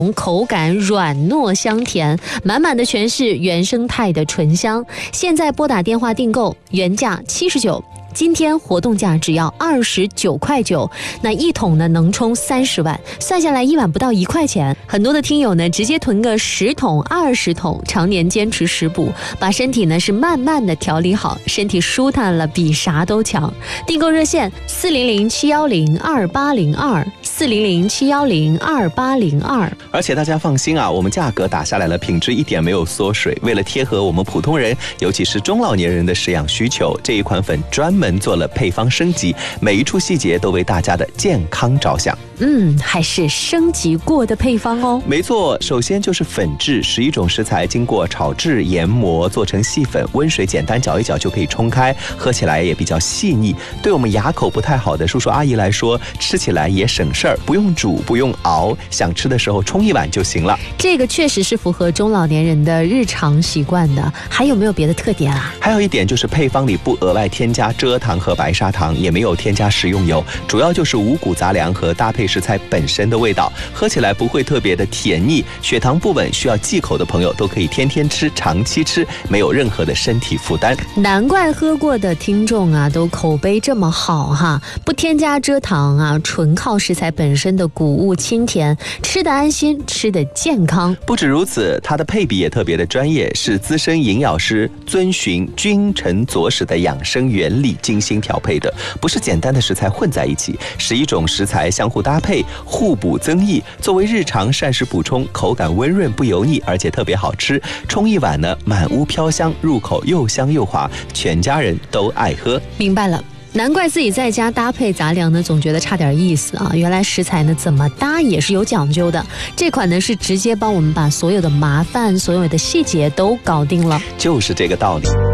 口感软糯香甜，满满的全是原生态的醇香。现在拨打电话订购，原价79。今天活动价只要29.9块，那一桶呢能冲30碗，算下来一碗不到1块钱。很多的听友呢直接囤个10桶、20桶，常年坚持食补，把身体呢是慢慢的调理好，身体舒坦了比啥都强。订购热线400-710-2802，400-710-2802。 而且大家放心啊，我们价格打下来了，品质一点没有缩水。为了贴合我们普通人，尤其是中老年人的食养需求，这一款粉专门做了配方升级，每一处细节都为大家的健康着想。 还是升级过的配方哦。 没错，首先就是粉质，11种食材经过炒制研磨做成细粉，温水简单搅一搅就可以冲开，喝起来也比较细腻。对我们牙口不太好的叔叔阿姨来说，吃起来也省事儿，不用煮不用熬，想吃的时候冲一碗就行了。 这个确实是符合中老年人的日常习惯的。还有没有别的特点啊？ 还有一点就是配方里不额外添加蔗糖和白砂糖，也没有添加食用油，主要就是五谷杂粮和搭配食材本身的味道，喝起来不会特别的甜腻。血糖不稳需要忌口的朋友都可以天天吃，长期吃，没有任何的身体负担。 难怪喝过的听众啊都口碑这么好哈，不添加蔗糖啊，纯靠食材本身的谷物清甜，吃得安心，吃得健康。 不止如此，它的配比也特别的专业，是资深营养师遵循君臣佐使的养生原理精心调配的，不是简单的食材混在一起，11种食材相互搭配，互补增益，作为日常膳食补充，口感温润不油腻，而且特别好吃。冲一碗呢，满屋飘香，入口又香又滑，全家人都爱喝。 明白了。难怪自己在家搭配杂粮呢，总觉得差点意思啊！原来食材呢怎么搭也是有讲究的。这款呢是直接帮我们把所有的麻烦、所有的细节都搞定了， 就是这个道理。